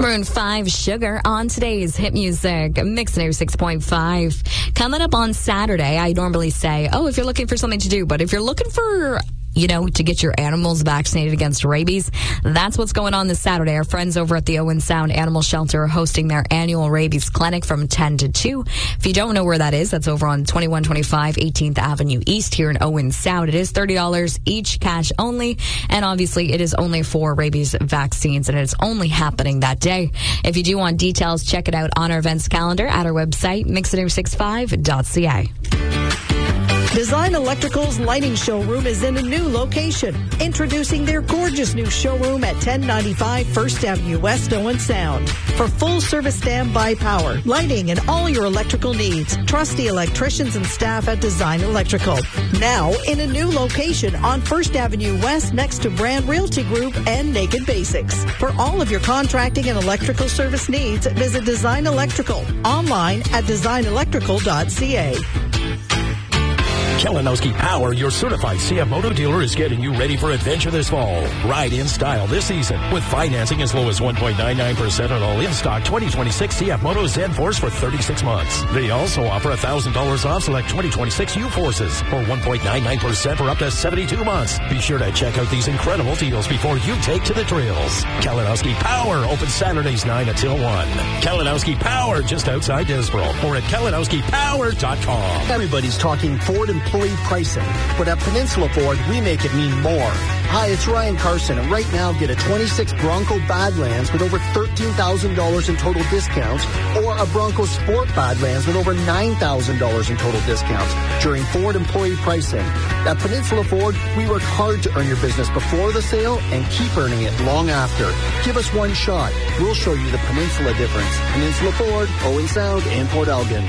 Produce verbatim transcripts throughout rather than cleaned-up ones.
Maroon five, Sugar, on today's Hit Music Mix oh six point five. Coming up on Saturday, I normally say, oh, if you're looking for something to do, but if you're looking for, you know, to get your animals vaccinated against rabies, that's what's going on this Saturday. Our friends over at the Owen Sound Animal Shelter are hosting their annual rabies clinic from ten to two. If you don't know where that is, that's over on twenty-one twenty-five eighteenth Avenue East here in Owen Sound. It is thirty dollars each, cash only, and obviously it is only for rabies vaccines, and it's only happening that day. If you do want details, check it out on our events calendar at our website, mix oh six five dot c a. Design Electrical's lighting showroom is in a new location. Introducing their gorgeous new showroom at ten ninety-five First Avenue West, Owen Sound. For full service standby power, lighting, and all your electrical needs, trust the electricians and staff at Design Electrical. Now in a new location on First Avenue West next to Brand Realty Group and Naked Basics. For all of your contracting and electrical service needs, visit Design Electrical online at design electrical dot c a. Kalinowski Power, your certified C F Moto dealer, is getting you ready for adventure this fall. Ride in style this season with financing as low as one point nine nine percent on all in-stock twenty twenty-six C F Moto Z-Force for thirty-six months. They also offer one thousand dollars off select twenty twenty-six U-Forces or one point nine nine percent for up to seventy-two months. Be sure to check out these incredible deals before you take to the trails. Kalinowski Power, open Saturdays nine until one. Kalinowski Power, just outside Disbro, or at kalinowski power dot com. Everybody's talking Ford and employee pricing, but at Peninsula Ford, we make it mean more. Hi, it's Ryan Carson, and right now get a twenty-six Bronco Badlands with over thirteen thousand dollars in total discounts, or a Bronco Sport Badlands with over nine thousand dollars in total discounts during Ford employee pricing. At Peninsula Ford, we work hard to earn your business before the sale and keep earning it long after. Give us one shot. We'll show you the Peninsula difference. Peninsula Ford, Owen Sound, and Port Elgin.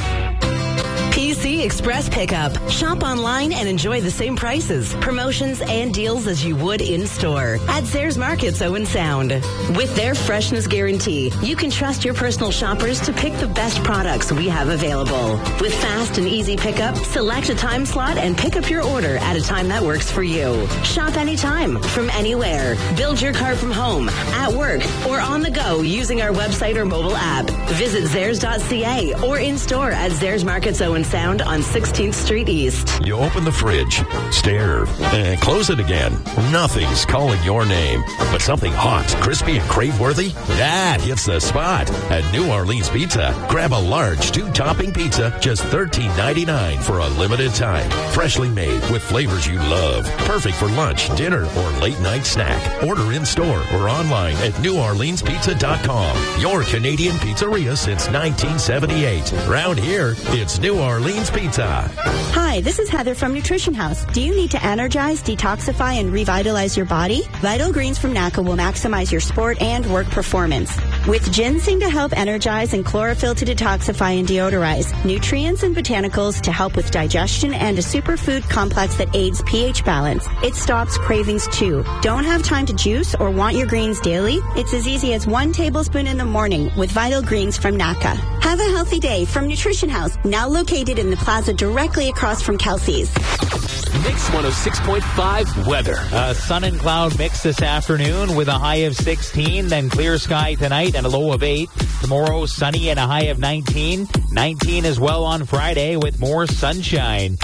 P C Express Pickup. Shop online and enjoy the same prices, promotions, and deals as you would in-store at Zayres Markets, Owen Sound. With their freshness guarantee, you can trust your personal shoppers to pick the best products we have available. With fast and easy pickup, select a time slot and pick up your order at a time that works for you. Shop anytime, from anywhere. Build your cart from home, at work, or on the go using our website or mobile app. Visit Zayres dot c a or in-store at Zayres Markets, Owen Sound on sixteenth Street East. You open the fridge, stare, and close it again. Nothing's calling your name, but something hot, crispy, and crave-worthy? That hits the spot at New Orleans Pizza. Grab a large two-topping pizza, just thirteen ninety-nine for a limited time. Freshly made with flavors you love. Perfect for lunch, dinner, or late-night snack. Order in-store or online at new orleans pizza dot com. Your Canadian pizzeria since nineteen seventy-eight. Round here, it's New Orleans Pizza. Hi, this is Heather from Nutrition House. Do you need to energize, detoxify, and revitalize your body? Vital Greens from N A C A will maximize your sport and work performance. With ginseng to help energize and chlorophyll to detoxify and deodorize, nutrients and botanicals to help with digestion, and a superfood complex that aids pH balance, it stops cravings too. Don't have time to juice or want your greens daily? It's as easy as one tablespoon in the morning with Vital Greens from N A C A. Have a healthy day from Nutrition House, now located in the plaza directly across from Kelsey's. Mix one oh six point five weather. Uh, sun and cloud mix this afternoon with a high of sixteen, then clear sky tonight and a low of eight. Tomorrow, sunny and a high of nineteen. nineteen as well on Friday with more sunshine.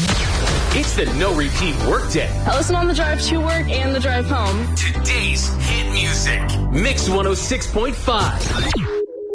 It's the no repeat workday. I listen on the drive to work and the drive home. Today's hit music. Mix one oh six point five.